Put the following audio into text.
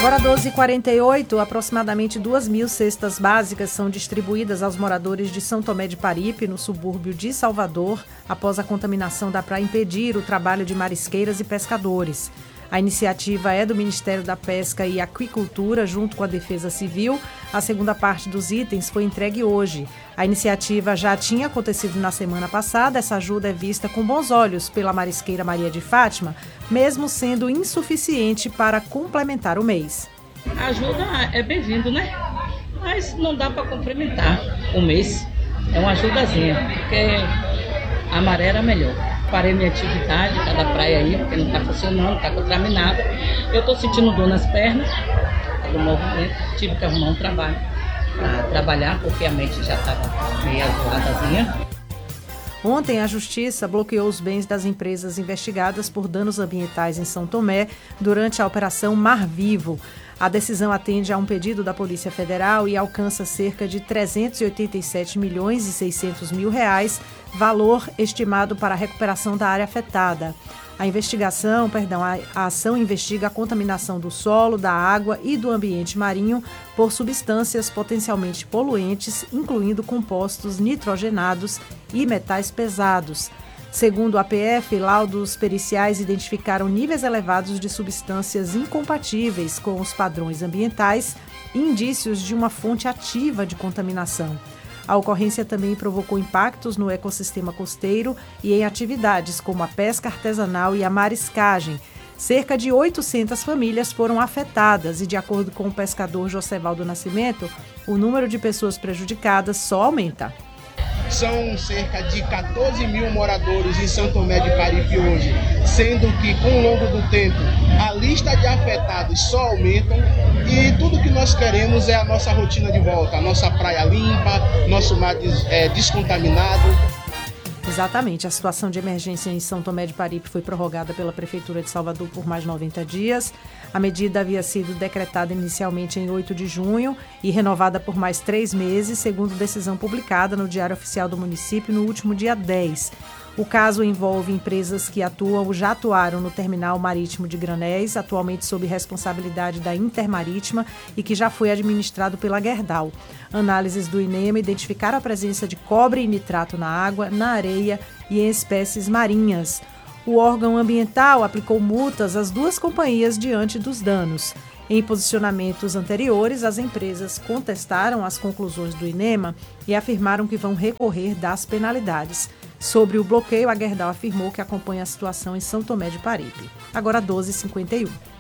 Agora 12h48, aproximadamente 2.000 cestas básicas são distribuídas aos moradores de São Tomé de Paripe, no subúrbio de Salvador, após a contaminação da praia impedir o trabalho de marisqueiras e pescadores. A iniciativa é do Ministério da Pesca e Aquicultura, junto com a Defesa Civil. A segunda parte dos itens foi entregue hoje. A iniciativa já tinha acontecido na semana passada. Essa ajuda é vista com bons olhos pela marisqueira Maria de Fátima, mesmo sendo insuficiente para complementar o mês. A ajuda é bem-vindo, né? Mas não dá para complementar o mês. É uma ajudazinha, porque a maré era melhor. Parei minha atividade, cada praia aí, porque não está funcionando, está contaminada. Eu estou sentindo dor nas pernas do movimento, tive que arrumar um trabalho para trabalhar, porque a mente já estava meio zoadazinha. Ontem, a Justiça bloqueou os bens das empresas investigadas por danos ambientais em São Tomé durante a Operação Mar Vivo. A decisão atende a um pedido da Polícia Federal e alcança cerca de 387 milhões e 600 mil reais, valor estimado para a recuperação da área afetada. A ação investiga a contaminação do solo, da água e do ambiente marinho por substâncias potencialmente poluentes, incluindo compostos nitrogenados e metais pesados. Segundo a PF, laudos periciais identificaram níveis elevados de substâncias incompatíveis com os padrões ambientais e indícios de uma fonte ativa de contaminação. A ocorrência também provocou impactos no ecossistema costeiro e em atividades como a pesca artesanal e a mariscagem. Cerca de 800 famílias foram afetadas e, de acordo com o pescador Josevaldo Nascimento, o número de pessoas prejudicadas só aumenta. São cerca de 14 mil moradores em São Tomé de Paripe hoje, sendo que, com o longo do tempo, a lista de afetados só aumentam e tudo que nós queremos é a nossa rotina de volta, a nossa praia limpa, nosso mar descontaminado. Exatamente. A situação de emergência em São Tomé de Paripe foi prorrogada pela Prefeitura de Salvador por mais 90 dias. A medida havia sido decretada inicialmente em 8 de junho e renovada por mais 3 meses, segundo decisão publicada no Diário Oficial do município no último dia 10. O caso envolve empresas que atuam ou já atuaram no terminal marítimo de Granéis, atualmente sob responsabilidade da Intermarítima e que já foi administrado pela Gerdau. Análises do INEMA identificaram a presença de cobre e nitrato na água, na areia e em espécies marinhas. O órgão ambiental aplicou multas às duas companhias diante dos danos. Em posicionamentos anteriores, as empresas contestaram as conclusões do INEMA e afirmaram que vão recorrer das penalidades. Sobre o bloqueio, a Gerdau afirmou que acompanha a situação em São Tomé de Paripe. Agora 12h51.